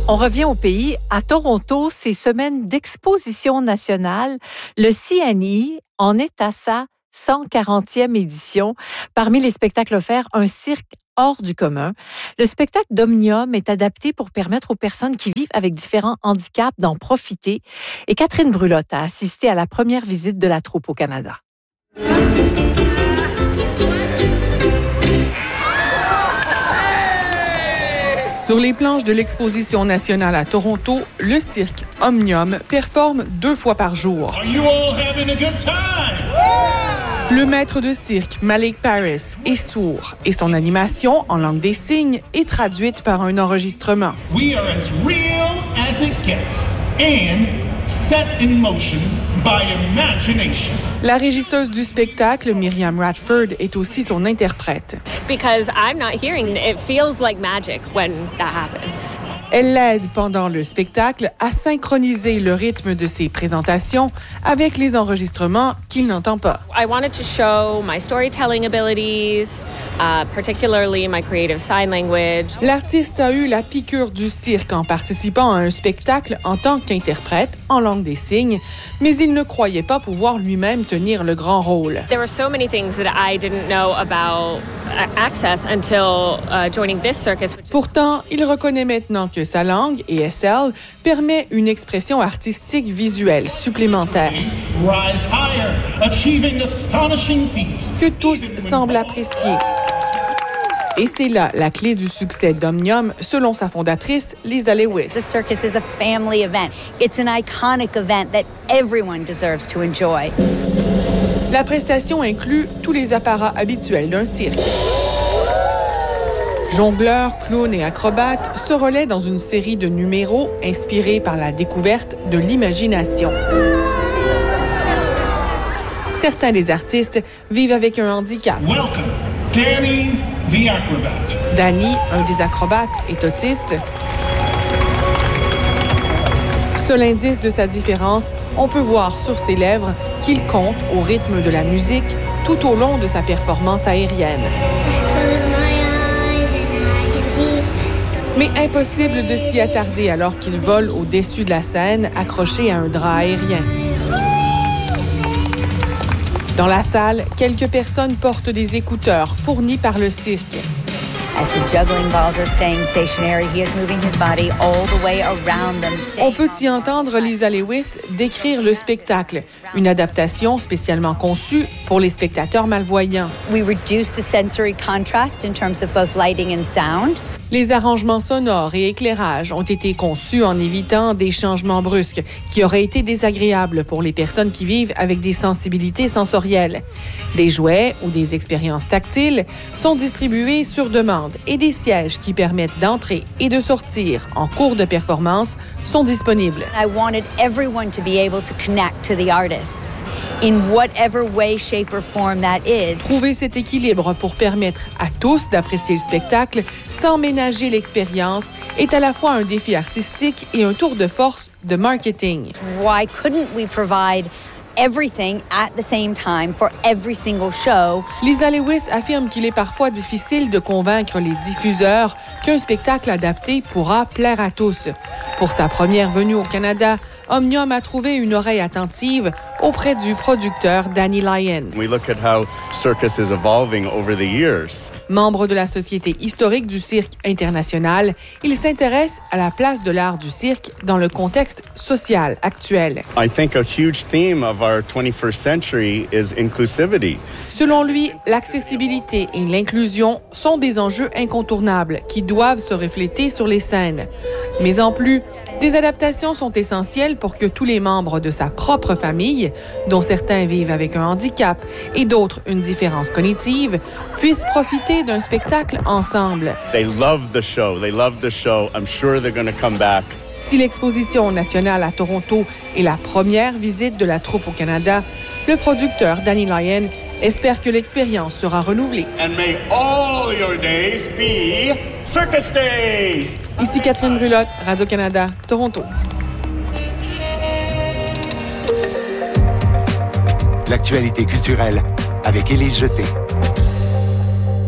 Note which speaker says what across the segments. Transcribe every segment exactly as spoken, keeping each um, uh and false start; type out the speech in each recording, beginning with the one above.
Speaker 1: On revient au pays. À Toronto, ces semaines d'exposition nationale, le C N E en est à sa cent quarantième édition. Parmi les spectacles offerts, un cirque hors du commun. Le spectacle d'Omnium est adapté pour permettre aux personnes qui vivent avec différents handicaps d'en profiter. Et Catherine Brulotte a assisté à la première visite de la troupe au Canada.
Speaker 2: Sur les planches de l'Exposition nationale à Toronto, le cirque Omnium performe deux fois par jour.
Speaker 3: Are you all having a good time?
Speaker 2: Le maître de cirque, Malik Paris, est sourd et son animation en langue des signes est traduite par un enregistrement.
Speaker 3: We are as real as it gets and set in motion by imagination.
Speaker 2: La régisseuse du spectacle, Myriam Radford, est aussi son interprète.
Speaker 4: Because I'm not hearing, it feels like magic when that happens.
Speaker 2: Elle l'aide pendant le spectacle à synchroniser le rythme de ses présentations avec les enregistrements qu'il n'entend pas.
Speaker 4: I wanted to show my storytelling abilities, uh, particularly my creative sign language.
Speaker 2: L'artiste a eu la piqûre du cirque en participant à un spectacle en tant qu'interprète en langue des signes, mais il ne croyait pas pouvoir lui-même tenir le grand rôle.
Speaker 4: There were so many things that I didn't know about Access until uh, joining this circus.
Speaker 2: Pourtant, il reconnaît maintenant que sa langue, A S L, permet une expression artistique visuelle supplémentaire.
Speaker 3: Rise higher, achieving astonishing feats.
Speaker 2: Que tous semblent apprécier. Et c'est là la clé du succès d'Omnium, selon sa fondatrice, Lisa Lewis.
Speaker 5: The circus is a family event. It's an iconic event that everyone deserves to enjoy.
Speaker 2: La prestation inclut tous les apparats habituels d'un cirque. Jongleurs, clowns et acrobates se relaient dans une série de numéros inspirés par la découverte de l'imagination. Certains des artistes vivent avec un handicap.
Speaker 3: Welcome, Danny the Acrobat.
Speaker 2: Danny, un des acrobates, est autiste. Seul indice de sa différence, on peut voir sur ses lèvres qu'il compte au rythme de la musique tout au long de sa performance aérienne. Mais impossible de s'y attarder alors qu'il vole au-dessus de la scène, accroché à un drap aérien. Dans la salle, quelques personnes portent des écouteurs fournis par le cirque.
Speaker 5: As the juggling balls are staying stationary, he is moving his body all the way around them.
Speaker 2: On peut y entendre Lisa Lewis décrire le spectacle, une adaptation spécialement conçue pour les spectateurs malvoyants.
Speaker 5: We reduce the sensory contrast in terms of both lighting and sound.
Speaker 2: Les arrangements sonores et éclairages ont été conçus en évitant des changements brusques qui auraient été désagréables pour les personnes qui vivent avec des sensibilités sensorielles. Des jouets ou des expériences tactiles sont distribués sur demande et des sièges qui permettent d'entrer et de sortir en cours de performance sont disponibles.
Speaker 5: I wanted everyone to be able to connect to the artists in whatever way, shape or form that is.
Speaker 2: Trouver cet équilibre pour permettre à tous d'apprécier le spectacle sans ménager l'expérience est à la fois un défi artistique et un tour de force de marketing.
Speaker 5: Why couldn't we provide everything at the same time for every single show?
Speaker 2: Lisa Lewis affirme qu'il est parfois difficile de convaincre les diffuseurs qu'un spectacle adapté pourra plaire à tous. Pour sa première venue au Canada, Omnium a trouvé une oreille attentive auprès du producteur Danny Lyon.
Speaker 6: We look at how circus is evolving over the years.
Speaker 2: Membre de la Société historique du cirque international, il s'intéresse à la place de l'art du cirque dans le contexte social actuel.
Speaker 6: I think a huge theme of our twenty-first century is inclusivity.
Speaker 2: Selon lui, l'accessibilité et l'inclusion sont des enjeux incontournables qui doivent se refléter sur les scènes. Mais en plus, des adaptations sont essentielles pour que tous les membres de sa propre famille, dont certains vivent avec un handicap et d'autres une différence cognitive, puissent profiter d'un spectacle ensemble.
Speaker 6: They love the show. They love the show. I'm sure they're going to come back.
Speaker 2: Si l'exposition nationale à Toronto est la première visite de la troupe au Canada, le producteur Danny Lyon espère que l'expérience sera renouvelée.
Speaker 3: And may all your days be circus days.
Speaker 2: Ici Catherine Brulotte, Radio-Canada, Toronto.
Speaker 7: L'actualité culturelle avec Élise Jeté.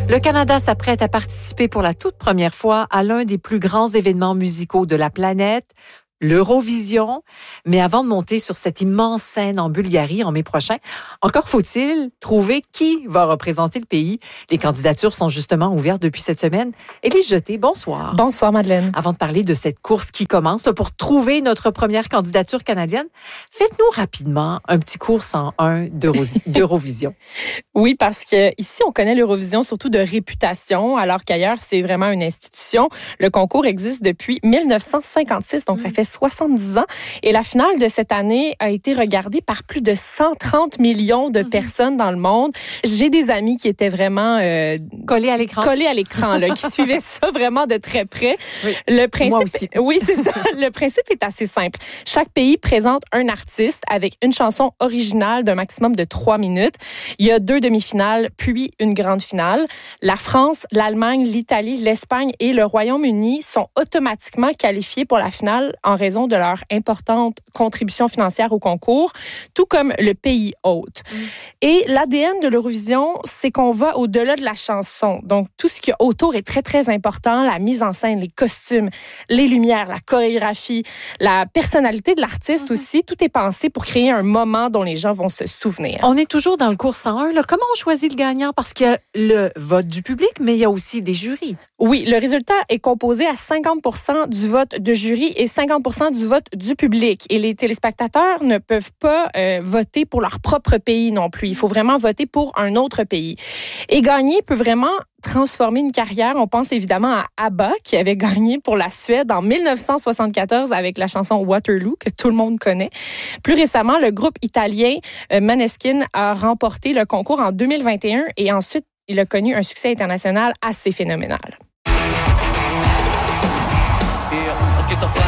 Speaker 1: Le Canada s'apprête à participer pour la toute première fois à l'un des plus grands événements musicaux de la planète, l'Eurovision. Mais avant de monter sur cette immense scène en Bulgarie en mai prochain, encore faut-il trouver qui va représenter le pays. Les candidatures sont justement ouvertes depuis cette semaine. Élise Jeté, bonsoir.
Speaker 7: Bonsoir, Madeleine.
Speaker 1: Avant de parler de cette course qui commence, là, pour trouver notre première candidature canadienne, faites-nous rapidement un petit cours en un d'Eurovision.
Speaker 7: Oui, parce que ici, on connaît l'Eurovision surtout de réputation, alors qu'ailleurs, c'est vraiment une institution. Le concours existe depuis dix-neuf cent cinquante-six, donc mmh. ça fait soixante-dix ans. Et la finale de cette année a été regardée par plus de cent trente millions de mmh. personnes dans le monde. J'ai des amis qui étaient vraiment euh,
Speaker 1: collés à l'écran,
Speaker 7: collés à l'écran, là, qui suivaient ça vraiment de très près.
Speaker 1: Oui.
Speaker 7: Le principe,
Speaker 1: moi aussi.
Speaker 7: Oui, c'est ça. Le principe est assez simple. Chaque pays présente un artiste avec une chanson originale d'un maximum de trois minutes. Il y a deux demi-finales, puis une grande finale. La France, l'Allemagne, l'Italie, l'Espagne et le Royaume-Uni sont automatiquement qualifiés pour la finale en raison de leur importante contribution financière au concours, tout comme le pays hôte. Mm. Et l'A D N de l'Eurovision, c'est qu'on va au-delà de la chanson. Donc, tout ce qui est autour est très, très important. La mise en scène, les costumes, les lumières, la chorégraphie, la personnalité de l'artiste mm-hmm. aussi. Tout est pensé pour créer un moment dont les gens vont se souvenir.
Speaker 1: On est toujours dans le cours cent un. Là. Comment on choisit le gagnant? Parce qu'il y a le vote du public, mais il y a aussi des jurys.
Speaker 7: Oui, le résultat est composé à cinquante pour cent du vote de jury et cinquante pour cent du vote du public. Et les téléspectateurs ne peuvent pas euh, voter pour leur propre pays non plus. Il faut vraiment voter pour un autre pays. Et gagner peut vraiment transformer une carrière. On pense évidemment à ABBA, qui avait gagné pour la Suède en dix-neuf cent soixante-quatorze avec la chanson Waterloo, que tout le monde connaît. Plus récemment, le groupe italien euh, Maneskin a remporté le concours en deux mille vingt et un et ensuite, il a connu un succès international assez phénoménal.